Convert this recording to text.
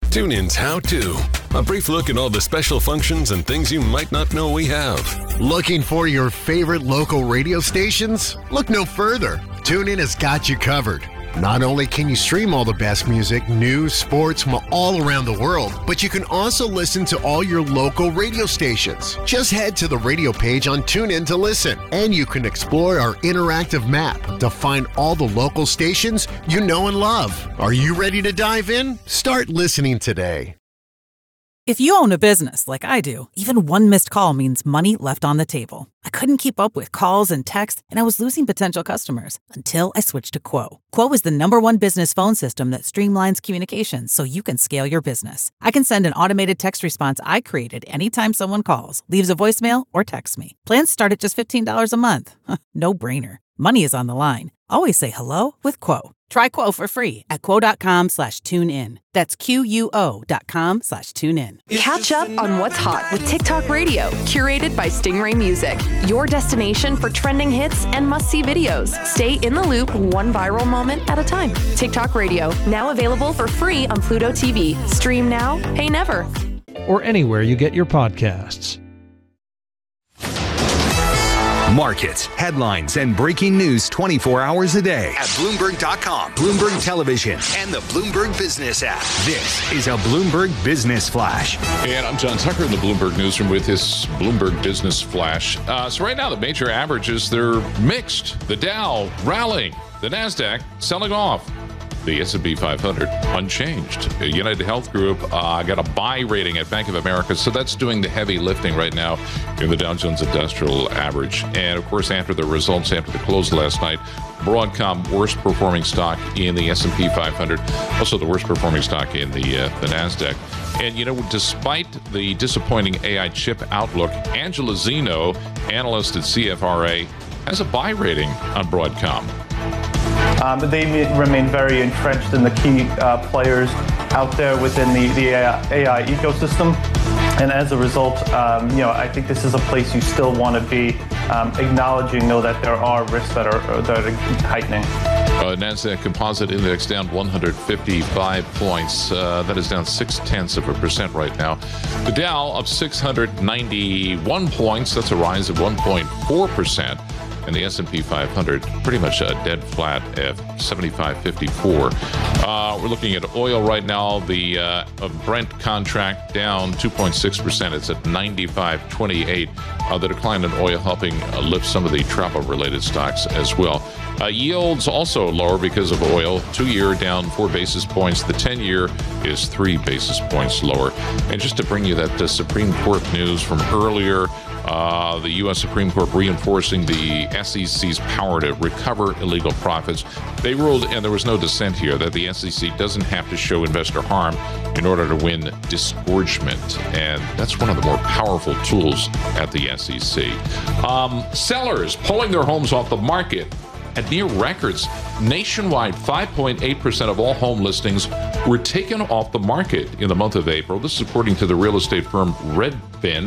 TuneIn's How To. A brief look at all the special functions and things you might not know we have. Looking for your favorite local radio stations? Look no further. TuneIn has got you covered. Not only can you stream all the best music, news, sports from all around the world, but you can also listen to all your local radio stations. Just head to the radio page on TuneIn to listen, and you can explore our interactive map to find all the local stations you know and love. Are you ready to dive in? Start listening today. If you own a business like I do, even one missed call means money left on the table. I couldn't keep up with calls and texts, and I was losing potential customers until I switched to Quo. Quo is the #1 business phone system that streamlines communications so you can scale your business. I can send an automated text response I created anytime someone calls, leaves a voicemail, or texts me. Plans start at just $15 a month. No brainer. Money is on the line. Always say hello with Quo. Try Quo for free at quo.com/tunein. That's QUO.com/tunein. Catch up on what's hot with TikTok Radio, curated by Stingray Music. Your destination for trending hits and must-see videos. Stay in the loop, one viral moment at a time. TikTok Radio, now available for free on Pluto TV. Stream now, pay never. Or anywhere you get your podcasts. Markets, headlines, and breaking news 24 hours a day at Bloomberg.com, Bloomberg Television, and the Bloomberg Business app. This is a Bloomberg Business Flash. And I'm John Tucker in the Bloomberg Newsroom with his Bloomberg Business Flash. So right now, the major averages, they're mixed. The Dow rallying, the NASDAQ selling off. The S&P 500 unchanged. United Health Group got a buy rating at Bank of America, so that's doing the heavy lifting right now in the Dow Jones Industrial Average. And of course, after the results, after the close last night, Broadcom, worst performing stock in the S&P 500, also the worst performing stock in the NASDAQ. And, you know, despite the disappointing AI chip outlook, Angela Zeno, analyst at CFRA, has a buy rating on Broadcom. But they remain very entrenched in the key players out there within the AI ecosystem. And as a result, I think this is a place you still want to be, acknowledging, though, that there are risks that are heightening. NASDAQ Composite Index down 155 points. That is down 0.6% right now. The Dow up 691 points. That's a rise of 1.4%. And the S&P 500 pretty much dead flat at 75.54. We're looking at oil right now. The Brent contract down 2.6%. It's at 95.28. The decline in oil helping lift some of the travel-related stocks as well. Yields also lower because of oil. 2-year down 4 basis points. The 10-year is 3 basis points lower. And just to bring you that Supreme Court news from earlier, the U.S. Supreme Court reinforcing the SEC's power to recover illegal profits. They ruled, and there was no dissent here, that the SEC doesn't have to show investor harm in order to win disgorgement. And that's one of the more powerful tools at the SEC. Sellers pulling their homes off the market at near records. Nationwide, 5.8% of all home listings were taken off the market in the month of April. This is according to the real estate firm Redfin.